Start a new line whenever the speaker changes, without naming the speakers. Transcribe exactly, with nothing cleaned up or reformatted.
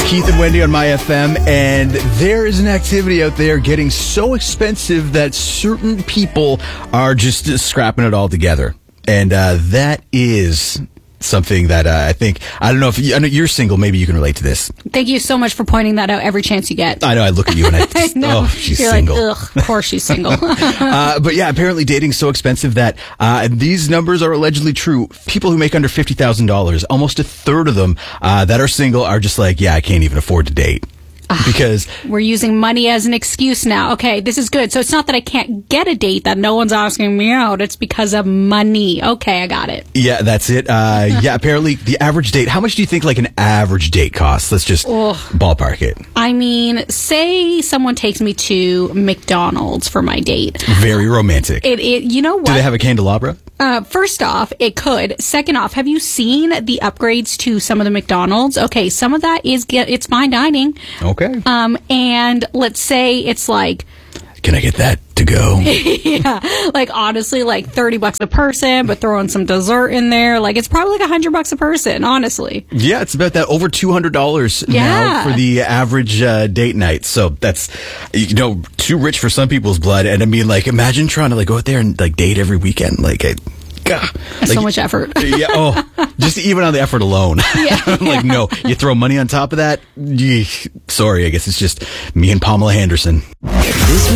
Keith and Wendy on My F M, and there is an activity out there getting so expensive that certain people are just scrapping it all together. And uh, that is something that uh, I think, I don't know if you, I know you're single, maybe you can relate to this.
Thank you so much for pointing that out every chance you get.
I know, I look at you and I, just,
I know.
oh, she's
you're
single.
Like, ugh, of course she's single.
uh, but yeah, apparently dating's so expensive that uh, these numbers are allegedly true. People who make under fifty thousand dollars, almost a third of them uh, that are single are just like, yeah, I can't even afford to date. Because
we're using money as an excuse now. Okay, this is good. So it's not that I can't get a date, that no one's asking me out. It's because of money. Okay, I got it.
Yeah, that's it. Uh, yeah, apparently the average date, how much do you think like an average date costs? Let's just Ugh. ballpark it.
I mean, say someone takes me to McDonald's for my date.
Very romantic.
It, it, you know what?
Do they have a candelabra?
Uh, first off, it could. Second off, have you seen the upgrades to some of the McDonald's? Okay, some of that is get it's fine dining.
Okay.
Um, and let's say it's like,
can I get that to go?
Yeah, like honestly, like thirty bucks a person, but throw in some dessert in there. Like it's probably like a hundred bucks a person, honestly.
Yeah, it's about that, over two hundred dollars
yeah.
now for the average uh, date night. So that's, you know, too rich for some people's blood. And I mean, like, imagine trying to like go out there and like date every weekend. Like, I, God,
like,
so
much effort.
Yeah. Oh, just even on the effort alone.
Yeah.
I'm like, no, you throw money on top of that. Yee, sorry, I guess it's just me and Pamela Henderson.
This